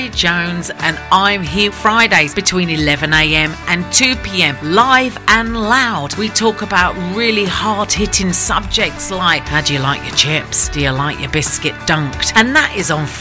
Jones, and I'm here Fridays between 11am and 2pm, live and loud. We talk about really hard-hitting subjects like, how do you like your chips? Do you like your biscuit dunked? And that is on